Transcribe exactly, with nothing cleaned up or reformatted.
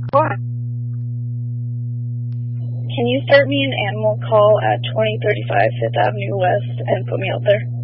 What? Can you start me an animal call at twenty thirty-five Fifth Avenue West and put me out there?